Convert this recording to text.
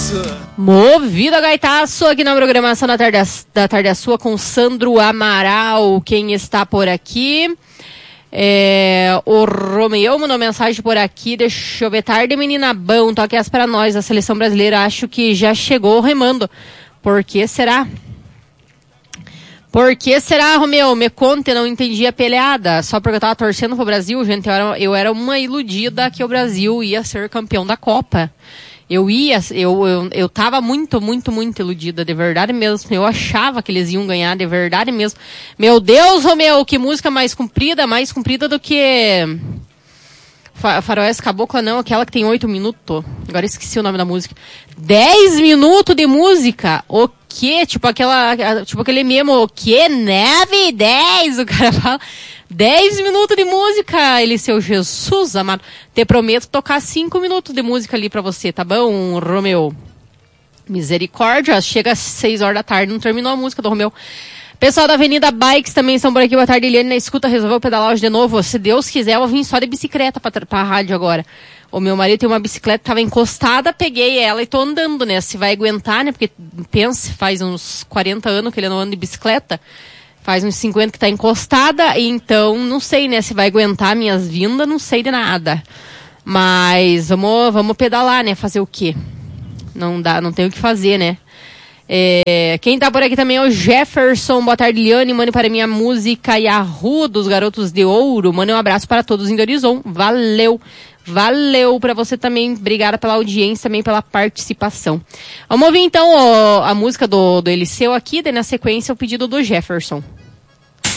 Movida Gaitaço aqui na programação da tarde sua com Sandro Amaral. Quem está por aqui? O Romeu mandou mensagem por aqui. Deixa eu ver. Tarde, menina bom. Toque as para nós. A seleção brasileira acho que já chegou remando. Por que será? Por que será, Romeu? Me conte, não entendi a peleada. Só porque eu tava torcendo pro Brasil, gente. Eu era uma iludida que o Brasil ia ser campeão da Copa. Eu tava muito, muito, muito iludida, de verdade mesmo. Eu achava que eles iam ganhar, de verdade mesmo. Meu Deus, Romeu, que música mais comprida do que... Faroeste Cabocla não, aquela que tem 8 minutos. Agora esqueci o nome da música. 10 minutos de música. O quê? Tipo aquele mesmo, o quê? 9, 10, o cara fala. 10 minutos de música, Eliseu Jesus amado. Te prometo tocar 5 minutos de música ali pra você, tá bom, Romeu? Misericórdia, chega às 6 horas da tarde, não terminou a música do Romeu. Pessoal da Avenida Bikes também estão por aqui. Boa tarde, Eliane. Na escuta, resolveu pedalar hoje de novo. Se Deus quiser, eu vou vir só de bicicleta pra rádio agora. O meu marido tem uma bicicleta, tava encostada, peguei ela e tô andando, né? Se vai aguentar, né? Porque, pense, faz uns 40 anos que ele não anda de bicicleta. Faz uns 50 que tá encostada, então não sei, né? Se vai aguentar minhas vindas, não sei de nada. Mas vamos pedalar, né? Fazer o quê? Não dá, não tem o que fazer, né? Quem tá por aqui também é o Jefferson. Boa tarde, Liane. Mande para minha música Yahoo dos Garotos de Ouro. Mande um abraço para todos em Horizon. Valeu. Valeu pra você também. Obrigada pela audiência, também pela participação. Vamos ouvir então a música do Eliseu aqui, daí na sequência o pedido do Jefferson.